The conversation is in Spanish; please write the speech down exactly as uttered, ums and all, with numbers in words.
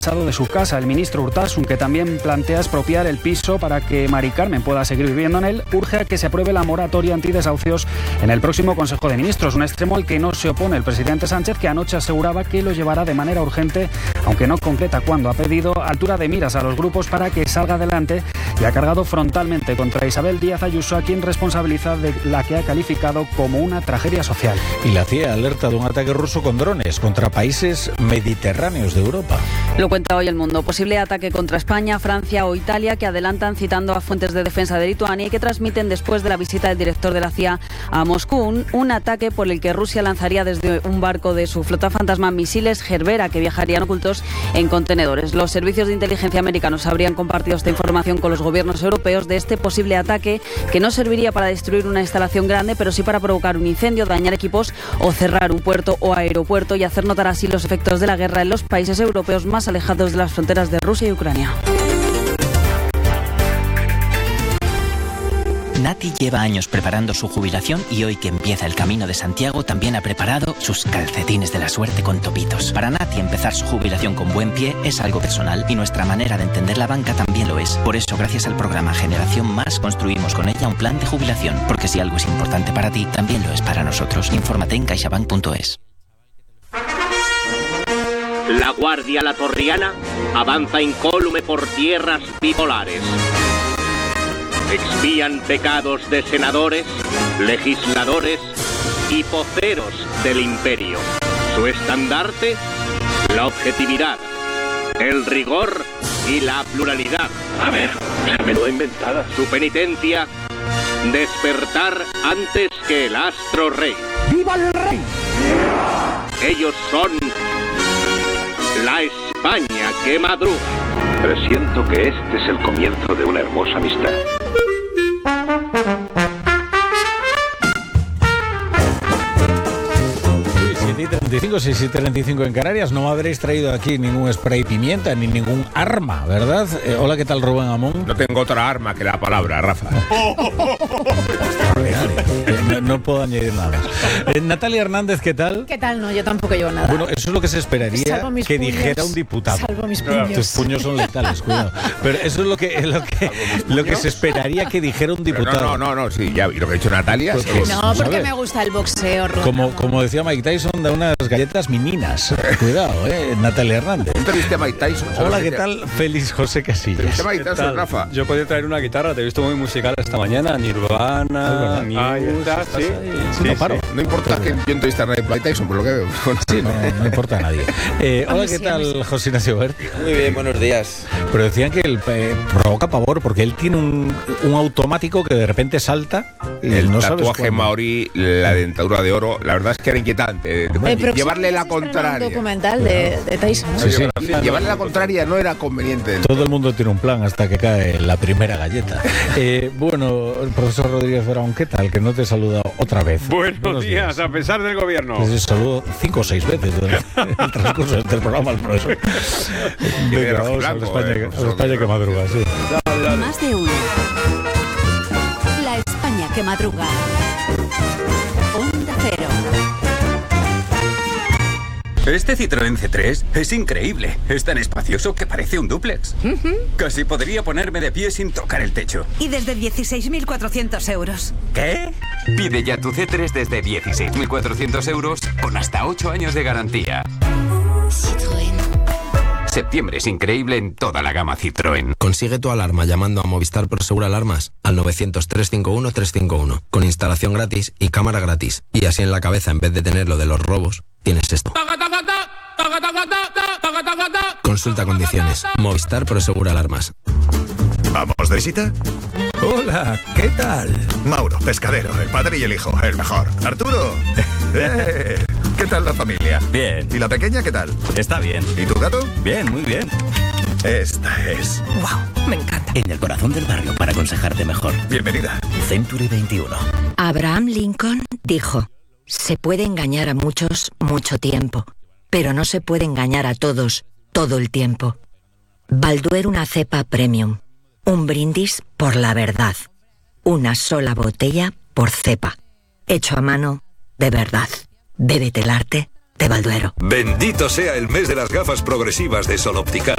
de su casa. El ministro Urtasun, que también plantea expropiar el piso para que Mari Carmen pueda seguir viviendo en él, urge a que se apruebe la moratoria antidesahucios en el próximo Consejo de Ministros, un extremo al que no se opone el presidente Sánchez, que anoche aseguraba que lo llevará de manera urgente, aunque no concreta cuándo. Ha pedido altura de miras a los grupos para que salga adelante y ha cargado frontalmente contra Isabel Díaz Ayuso, a quien responsabiliza de la que ha calificado como una tragedia social. Y la C I A alerta de un ataque ruso con drones contra países mediterráneos de Europa. Lo cuenta hoy El Mundo. Posible ataque contra España, Francia o Italia, que adelantan citando a fuentes de defensa de Lituania y que transmiten después de la visita del director de la C I A a Moscú. Un, un ataque por el que Rusia lanzaría desde un barco de su flota fantasma misiles Gerbera que viajarían ocultos en contenedores. Los servicios de inteligencia americanos habrían compartido esta información con los gobiernos europeos de este posible ataque, que no serviría para destruir una instalación grande, pero sí para provocar un incendio, dañar equipos o cerrar un puerto o aeropuerto, y hacer notar así los efectos de la guerra en los países europeos más alejados de las fronteras de Rusia y Ucrania. Nati lleva años preparando su jubilación y hoy que empieza el Camino de Santiago también ha preparado sus calcetines de la suerte con topitos. Para Nati empezar su jubilación con buen pie es algo personal y nuestra manera de entender la banca también lo es. Por eso, gracias al programa Generación Más, construimos con ella un plan de jubilación. Porque si algo es importante para ti, también lo es para nosotros. Infórmate en caixabank punto es. La Guardia Latorriana avanza incólume por tierras bipolares. Expían pecados de senadores, legisladores y poceros del imperio. Su estandarte, la objetividad, el rigor y la pluralidad. A ver, me lo he inventado. Su penitencia, despertar antes que el astro rey. ¡Viva el rey! Ellos son la España que madruga. Presiento que este es el comienzo de una hermosa amistad. siete y treinta y cinco, seis y treinta y cinco en Canarias. No me habréis traído aquí ningún spray pimienta ni ningún arma, ¿verdad? Eh, hola, ¿qué tal, Rubén Amón? No tengo otra arma que la palabra, Rafa. No, no puedo añadir nada más. Eh, Natalia Hernández, ¿qué tal? ¿Qué tal? No, yo tampoco llevo nada. Bueno, eso es lo que se esperaría que puños, dijera un diputado. Salvo mis puños. Tus puños son letales, cuidado. Pero eso es lo que, lo que, lo que se esperaría que dijera un diputado. Pero no, no, no, no, sí, ya, y lo que ha dicho Natalia. Pues, es, pues, no, porque ¿sabes? Me gusta el boxeo, Rubén. Como, como decía Mike Tyson, da unas galletas mininas. Cuidado, eh, Natalia Hernández. ¿Tú te viste a Mike Tyson? Hola, ¿qué tal? Félix José Casillas. ¿Te viste a Mike Tyson, Rafa? Yo podía traer una guitarra, te he visto muy musical esta mañana. Nirvana, Muse. Ahí está, sí. Sí, no paro. Sí. No importa que yo entrevista a Mike Tyson, por lo que veo. Sí, no, no importa a nadie. Eh, hola, ¿qué tal, José Ignacio Bert? Muy bien, buenos días. Pero decían que él eh, provoca pavor porque él tiene un, un automático que de repente salta y el no tatuaje maorí, la dentadura de oro, la verdad es que era inquietante. Eh, llevarle la contraria. Un documental de, de Tyson, ¿no? Sí, sí. Llevarle la contraria no era conveniente. Todo el mundo tiene un plan hasta que cae la primera galleta. Eh, bueno, el profesor Rodríguez Brown, ¿qué tal? Que no te he saludado otra vez. Buenos, Buenos días, días, a pesar del gobierno. Te saludo cinco o seis veces durante el transcurso del programa, el profesor. Venga, vamos a la España, eh, a la España que madruga, sí. Dale, dale. Más de uno. La España que madruga. Onda Cero. Este Citroën C tres es increíble. Es tan espacioso que parece un dúplex. Uh-huh. Casi podría ponerme de pie sin tocar el techo. Y desde dieciséis mil cuatrocientos euros. ¿Qué? Pide ya tu C tres desde dieciséis mil cuatrocientos euros con hasta ocho años de garantía. Citroën. Septiembre es increíble en toda la gama Citroën. Consigue tu alarma llamando a Movistar Prosegur Alarmas al novecientos, trescientos cincuenta y uno, trescientos cincuenta y uno con instalación gratis y cámara gratis. Y así en la cabeza, en vez de tener lo de los robos, tienes esto. Consulta condiciones. Movistar Prosegur Alarmas. ¿Vamos de visita? Hola, ¿qué tal? Mauro, pescadero, el padre y el hijo, el mejor. Arturo, eh, ¿qué tal la familia? Bien. ¿Y la pequeña qué tal? Está bien. ¿Y tu gato? Bien, muy bien. Esta es... ¡Wow! Me encanta. En el corazón del barrio para aconsejarte mejor. Bienvenida. Century veintiuno. Abraham Lincoln dijo: se puede engañar a muchos mucho tiempo, pero no se puede engañar a todos todo el tiempo. Balduero, una cepa premium. Un brindis por la verdad. Una sola botella por cepa. Hecho a mano de verdad. Bébete el arte de Balduero. Bendito sea el mes de las gafas progresivas de Sol Optical.